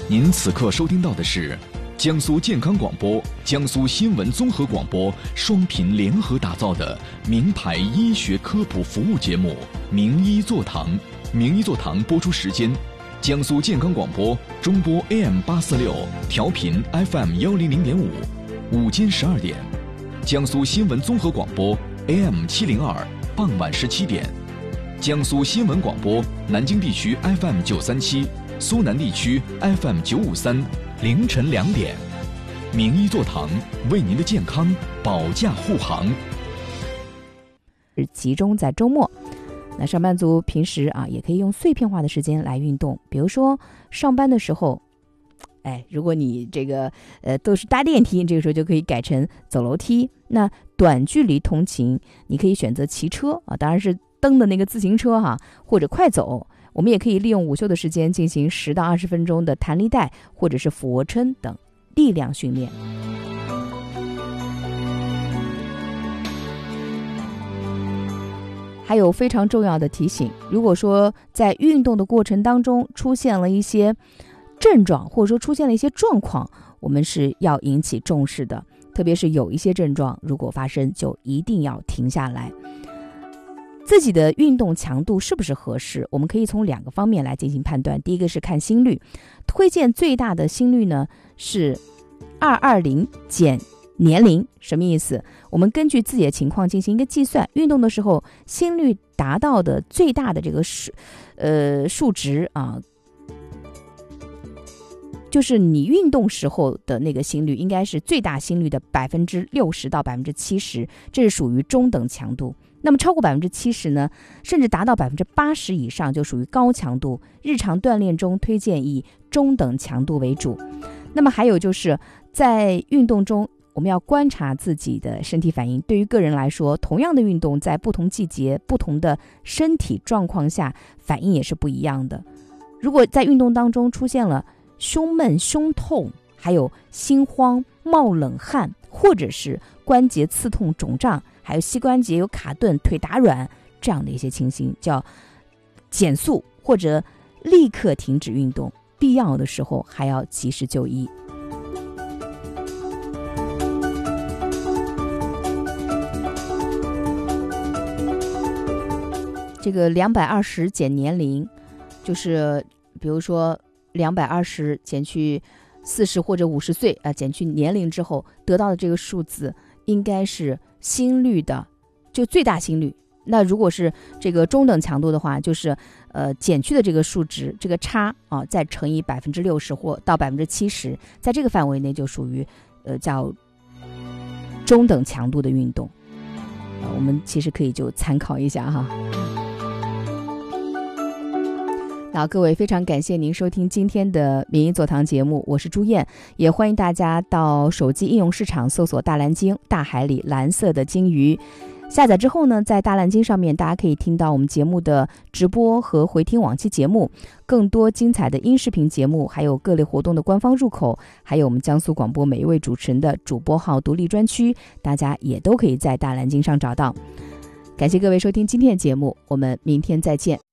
您此刻收听到的是江苏健康广播、江苏新闻综合广播双频联合打造的名牌医学科普服务节目《名医座堂》。名医座堂播出时间：江苏健康广播中波 AM846，调频 FM100.5，午间12点；江苏新闻综合广播 AM702，傍晚17点；江苏新闻广播南京地区 FM937，苏南地区 FM953，凌晨2点。名医座堂为您的健康保驾护航。 集中在周末，那上班族平时也可以用碎片化的时间来运动，比如说上班的时候，如果你这个都是搭电梯，这个时候就可以改成走楼梯。那短距离通勤，你可以选择骑车当然是蹬的那个自行车或者快走。我们也可以利用午休的时间进行10到20分钟的弹力带或者是俯卧撑等力量训练。还有非常重要的提醒，如果说在运动的过程当中出现了一些症状，或者说出现了一些状况，我们是要引起重视的，特别是有一些症状如果发生，就一定要停下来。自己的运动强度是不是合适，我们可以从2个方面来进行判断。第一个是看心率，推荐最大的心率呢是220减年龄。什么意思？我们根据自己的情况进行一个计算，运动的时候心率达到的最大的这个数值就是你运动时候的那个心率应该是最大心率的60%到70%，这是属于中等强度。那么超过70%呢，甚至达到80%以上就属于高强度。日常锻炼中推荐以中等强度为主。那么还有就是在运动中我们要观察自己的身体反应。对于个人来说，同样的运动在不同季节、不同的身体状况下反应也是不一样的。如果在运动当中出现了胸闷、胸痛，还有心慌、冒冷汗，或者是关节刺痛、肿胀，还有膝关节有卡顿、腿打软这样的一些情形，叫减速或者立刻停止运动，必要的时候还要及时就医。这个220减年龄，就是比如说220减去40或者50岁减去年龄之后得到的这个数字，应该是心率的就最大心率。那如果是这个中等强度的话，就是减去的这个数值，这个差再乘以60%或到70%，在这个范围内就属于叫中等强度的运动。我们其实可以就参考一下哈。好，各位，非常感谢您收听今天的名医座堂节目，我是朱燕，也欢迎大家到手机应用市场搜索大蓝鲸，大海里蓝色的鲸鱼，下载之后呢，在大蓝鲸上面大家可以听到我们节目的直播和回听往期节目，更多精彩的音视频节目，还有各类活动的官方入口，还有我们江苏广播每一位主持人的主播号独立专区，大家也都可以在大蓝鲸上找到。感谢各位收听今天的节目，我们明天再见。